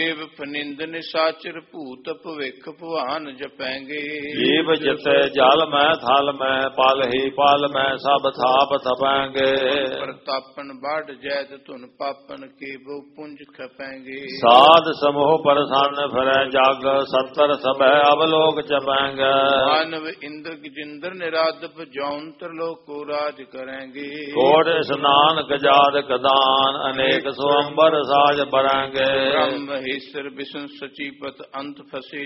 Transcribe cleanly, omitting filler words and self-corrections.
ਦੇਵ ਫਨਿੰਦ ਨਿਸਾਚਰ ਭੂਤ ਭਵਿਖ ਭਵਾਨ ਜਪੈਂਗੇ। ਜੀਵ ਜਿਤੈ ਜਲ ਮੈਂ ਥਲ ਮੈਂ ਪਲ ਹੀ ਪਲ ਮੈਂ ਸਭ ਥਾਪ ਥਪਾਂਗੇ। ਪ੍ਰਤਾਪਨ ਬਾੜ ਜੈਤ ਧੁਨ ਪਾਪਨ ਕੇ ਬਹੁ ਪੁੰਜ ਖਪੈਂਗੇ। ਸਾਧ ਸਮੂਹ ਪ੍ਰਸੰਨ ਫਿਰੈ ਜਗ ਸੱਤਰ ਸਭੈ ਅਵਲੋਕ ਚਪਾਂਗੇ। ਮਾਨਵ ਇੰਦਰ ਜਿੰਦਰ ਨਿਰਾਦਪ ਜੌਂਤਰ ਲੋਕੋ ਰਾਜ ਕਰਾਂਗੇ। ਕੋਟ ਇਸਨਾਨ ਗਜਾਦ ਕਦਾਨ ਅਨੇਕ ਸੁਅੰਬਰ ਸਾਜ ਬਰਾਂਗੇ। ਬ੍ਰਹਮ ਈਸ਼ਰ ਵਿਸ਼ਨ ਸਚੀਪਤ ਅੰਤ ਫਸੇ